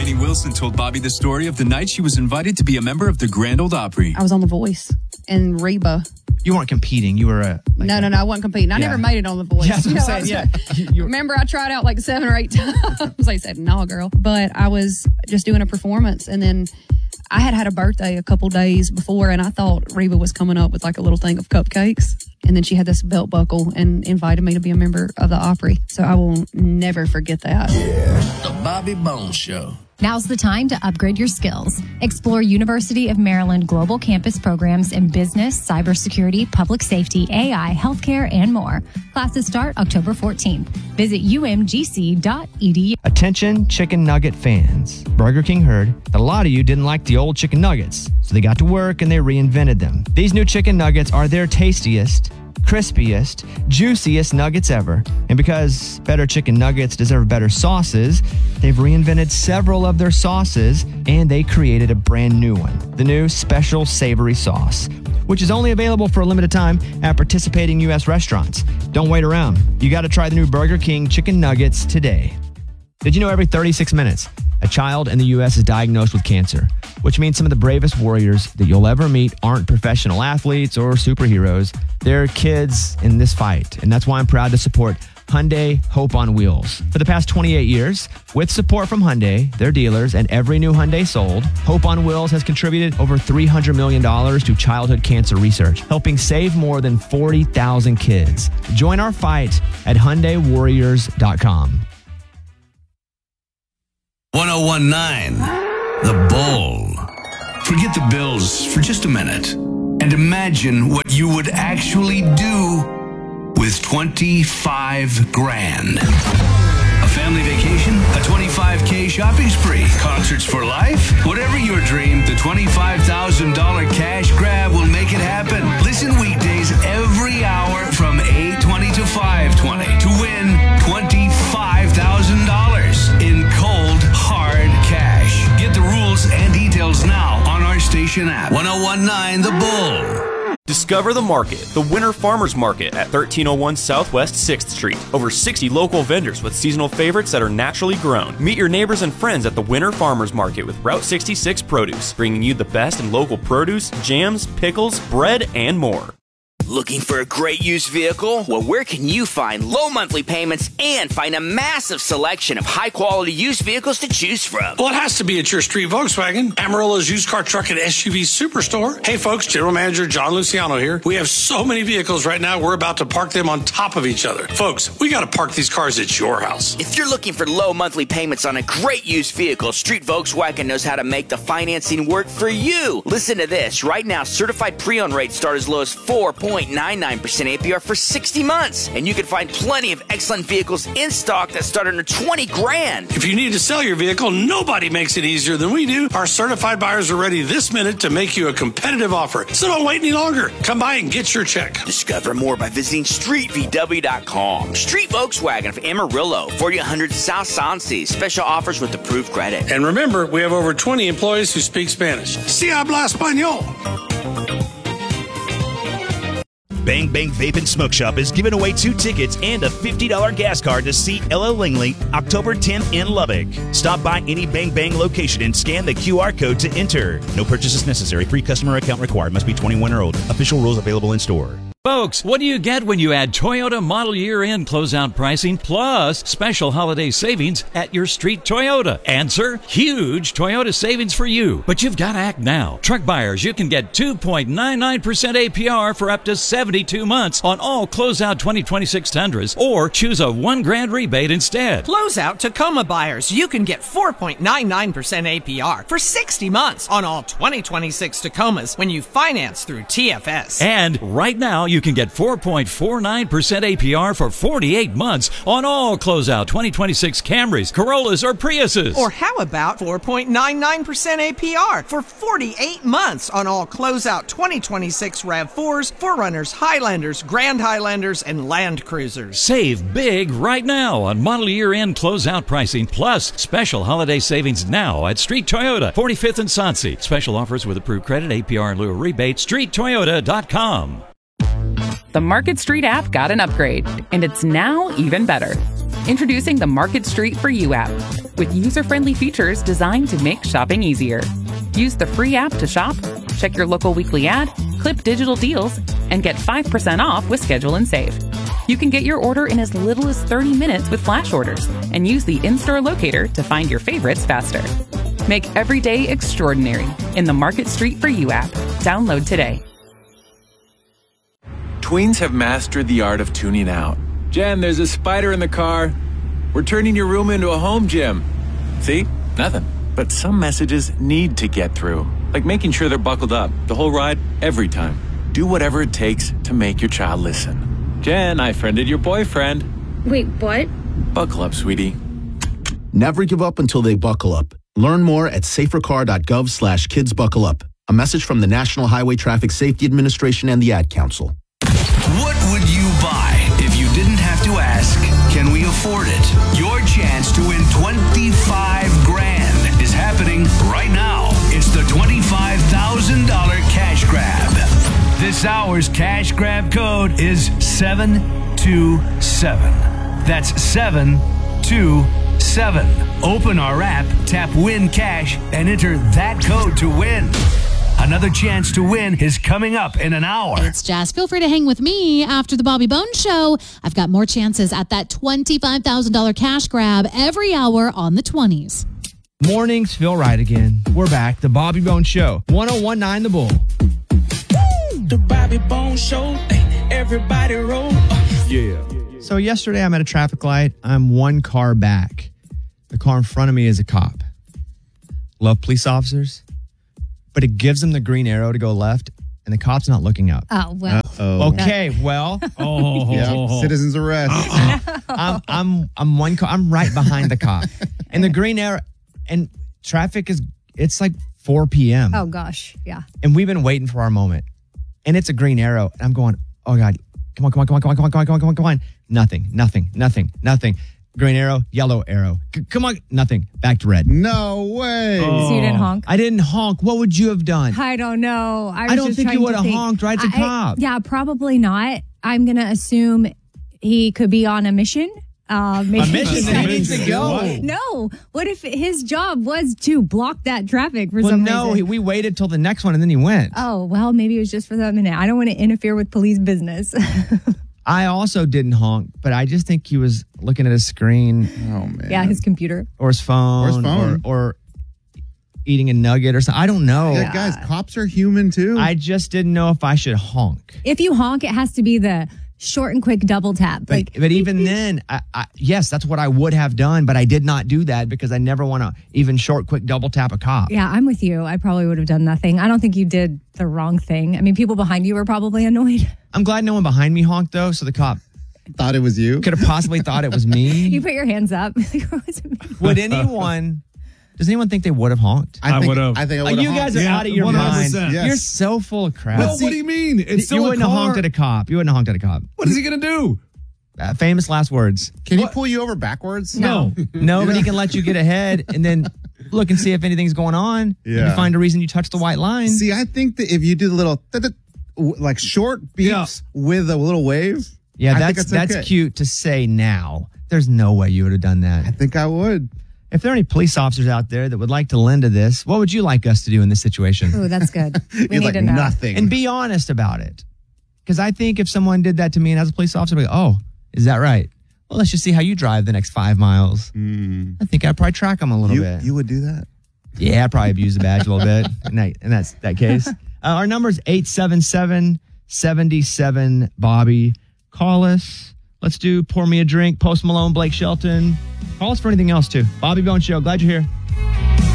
Annie Wilson told Bobby the story of the night she was invited to be a member of the Grand Ole Opry. I was on The Voice, and Reba. You weren't competing. You were No, I wasn't competing. I never made it on The Voice. Yeah, that's what I'm saying. Remember, I tried out like 7 or 8 times. They said, "No, girl." But I was just doing a performance, and then I had a birthday a couple days before, and I thought Reba was coming up with like a little thing of cupcakes. And then she had this belt buckle and invited me to be a member of the Opry. So I will never forget that. The Bobby Bones Show. Now's the time to upgrade your skills. Explore University of Maryland global campus programs in business, cybersecurity, public safety, AI, healthcare, and more. Classes start October 14th. Visit umgc.edu. Attention chicken nugget fans. Burger King heard that a lot of you didn't like the old chicken nuggets, so they got to work and they reinvented them. These new chicken nuggets are their tastiest, crispiest, juiciest nuggets ever. And because better chicken nuggets deserve better sauces, they've reinvented several of their sauces and they created a brand new one, the new Special Savory Sauce, which is only available for a limited time at participating U.S. restaurants. Don't wait around. You got to try the new Burger King chicken nuggets today. Did you know every 36 minutes, a child in the U.S. is diagnosed with cancer, which means some of the bravest warriors that you'll ever meet aren't professional athletes or superheroes. They're kids in this fight, and that's why I'm proud to support Hyundai Hope on Wheels. For the past 28 years, with support from Hyundai, their dealers, and every new Hyundai sold, Hope on Wheels has contributed over $300 million to childhood cancer research, helping save more than 40,000 kids. Join our fight at HyundaiWarriors.com. 1019, The Bull. Forget the Bills for just a minute and imagine what you would actually do with 25 grand. A family vacation, a $25K shopping spree, concerts for life, whatever your dream, the $25,000 cash grab will make it happen. Listen weekdays every hour from 8:20 to 5:20 to win $25,000 in cold, hard cash. Get the rules and details now on our station app. 1019 The Bull. Discover the market, the Winter Farmers Market at 1301 Southwest 6th Street. Over 60 local vendors with seasonal favorites that are naturally grown. Meet your neighbors and friends at the Winter Farmers Market with Route 66 Produce, bringing you the best in local produce, jams, pickles, bread, and more. Looking for a great used vehicle? Well, where can you find low monthly payments and find a massive selection of high-quality used vehicles to choose from? Well, it has to be at your Street Volkswagen, Amarillo's used car, truck, and SUV superstore. Hey, folks, General Manager John Luciano here. We have so many vehicles right now, we're about to park them on top of each other. Folks, we got to park these cars at your house. If you're looking for low monthly payments on a great used vehicle, Street Volkswagen knows how to make the financing work for you. Listen to this. Right now, certified pre-owned rates start as low as 4.99% APR for 60 months. And you can find plenty of excellent vehicles in stock that start under 20 grand. If you need to sell your vehicle, nobody makes it easier than we do. Our certified buyers are ready this minute to make you a competitive offer. So don't wait any longer. Come by and get your check. Discover more by visiting StreetVW.com. Street Volkswagen of Amarillo, 4800 South Sansi. Special offers with approved credit. And remember, we have over 20 employees who speak Spanish. Si habla español. Bang Bang Vape and Smoke Shop is giving away 2 tickets and a $50 gas card to see LL Langley October 10th in Lubbock. Stop by any Bang Bang location and scan the QR code to enter. No purchases necessary. Free customer account required. Must be 21 or older. Official rules available in store. Folks, what do you get when you add Toyota model year-end closeout pricing plus special holiday savings at your Street Toyota? Answer, huge Toyota savings for you. But you've got to act now. Truck buyers, you can get 2.99% APR for up to 72 months on all closeout 2026 Tundras, or choose a $1,000 rebate instead. Closeout Tacoma buyers, you can get 4.99% APR for 60 months on all 2026 Tacomas when you finance through TFS. And right now, you can get 4.49% APR for 48 months on all closeout 2026 Camrys, Corollas, or Priuses. Or how about 4.99% APR for 48 months on all closeout 2026 RAV4s, 4Runners, Highlanders, Grand Highlanders, and Land Cruisers. Save big right now on model year-end closeout pricing plus special holiday savings now at Street Toyota, 45th and Sansi. Special offers with approved credit, APR in lieu of rebate, StreetToyota.com. The Market Street app got an upgrade, and it's now even better. Introducing the Market Street for You app with user-friendly features designed to make shopping easier. Use the free app to shop, check your local weekly ad, clip digital deals, and get 5% off with Schedule and Save. You can get your order in as little as 30 minutes with flash orders and use the in-store locator to find your favorites faster. Make every day extraordinary in the Market Street for You app. Download today. Tweens have mastered the art of tuning out. Jen, there's a spider in the car. We're turning your room into a home gym. See? Nothing. But some messages need to get through. Like making sure they're buckled up the whole ride, every time. Do whatever it takes to make your child listen. Jen, I friended your boyfriend. Wait, what? Buckle up, sweetie. Never give up until they buckle up. Learn more at safercar.gov/kidsbuckleup. A message from the National Highway Traffic Safety Administration and the Ad Council. What would you buy if you didn't have to ask, can we afford it? Your chance to win $25,000 is happening right now. It's the $25,000 cash grab. This hour's cash grab code is 727. That's 727. Open our app, tap Win Cash, and enter that code to win. Another chance to win is coming up in an hour. It's Jazz. Feel free to hang with me after the Bobby Bones Show. I've got more chances at that $25,000 cash grab every hour on the 20s. Mornings feel right again. We're back. The Bobby Bones Show. 1019 The Bull. The Bobby Bones Show. Everybody roll. Yeah. So yesterday I'm at a traffic light. I'm one car back. The car in front of me is a cop. Love police officers. But it gives them the green arrow to go left, and the cop's not looking up. Oh, well. Okay, well. Yeah, citizen's arrest. I'm one car. I'm right behind the cop. And the green arrow, and traffic it's like 4 p.m. Oh, gosh. Yeah. And we've been waiting for our moment. And it's a green arrow. And I'm going, oh, God, come on. Nothing. Green arrow, yellow arrow. Come on. Nothing. Back to red. No way. So you didn't honk? I didn't honk. What would you have done? I don't know. I don't think you would have honked, right? It's a cop. Yeah, probably not. I'm going to assume he could be on a mission. Maybe a mission? He needs to go. No. What if his job was to block that traffic for some reason? No, we waited till the next one and then he went. Oh, well, maybe it was just for that minute. I don't want to interfere with police business. I also didn't honk, but I just think he was looking at his screen. Oh, man. Yeah, his computer. Or his phone. Or eating a nugget or something. I don't know. Yeah, guys, cops are human too. I just didn't know if I should honk. If you honk, it has to be the short and quick double tap. But even then, yes, that's what I would have done, but I did not do that because I never want to even short, quick double tap a cop. Yeah, I'm with you. I probably would have done nothing. I don't think you did the wrong thing. I mean, people behind you were probably annoyed. I'm glad no one behind me honked, though, so the cop thought it was you. Could have possibly thought it was me. You put your hands up. Does anyone think they would have honked? I would have. I think I would have. You guys are out of your 100%. Mind. Yes. You're so full of crap. No, what do you mean? It's still you wouldn't have honked at a cop. You wouldn't have honked at a cop. What is he going to do? Famous last words. Can he pull you over backwards? No, but he can let you get ahead and then look and see if anything's going on. Yeah. And you find a reason you touch the white line. See, I think that if you do the little like short beeps with a little wave. Yeah, that's cute to say now. There's no way you would have done that. I think I would. If there are any police officers out there that would like to lend to this, what would you like us to do in this situation? Oh, that's good. We need to know. Nothing. And be honest about it. Because I think if someone did that to me and as a police officer, I'd be like, oh, is that right? Well, let's just see how you drive the next 5 miles. I think I'd probably track them a little bit. You would do that? Yeah, I'd probably abuse the badge a little bit in that case. Our number is 877-77-Bobby. Call us. Let's do Pour Me a Drink, Post Malone, Blake Shelton. Call us for anything else, too. Bobby Bones Show. Glad you're here.